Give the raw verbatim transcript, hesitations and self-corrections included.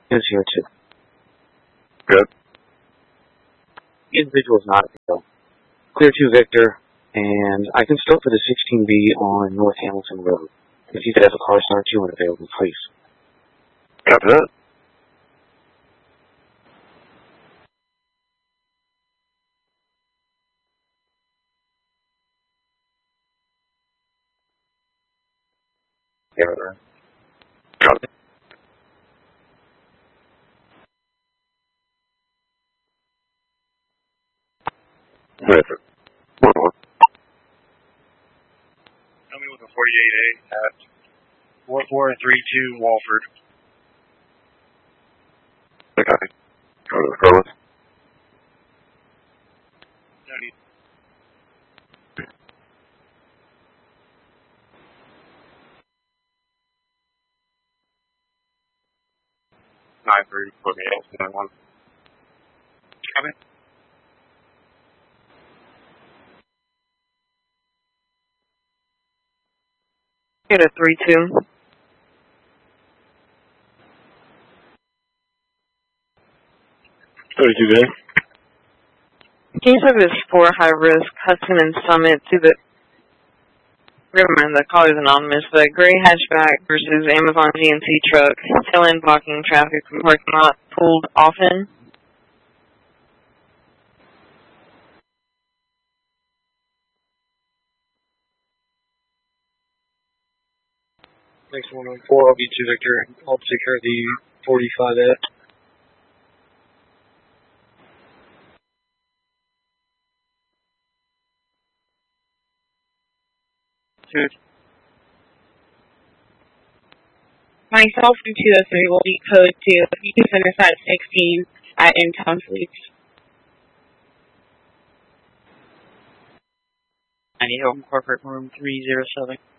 is here too. Good. The individual is not available. Clear to Victor, and I can start for the sixteen B on North Hamilton Road. If you could have a car star two and available, please. Copy that. Yeah. Copy. Wait for it. One more. Tell me with a forty-eight A at four four three two Walford. Okay. Go to the Carlos. No need. Nine three forty-eight nine one. Copy. Get a three two. thirty-two day. Case of is for high risk Hudson and Summit to the remember the call is anonymous, but gray hatchback versus Amazon G M C truck, tail end blocking traffic from parking lot, pulled often. Next one on four, I'll be to Victor. I'll take care of the forty-five A. Two. Myself from two oh three will be code two. You can send us at sixteen at Intown Fleets. I need home corporate room three zero seven.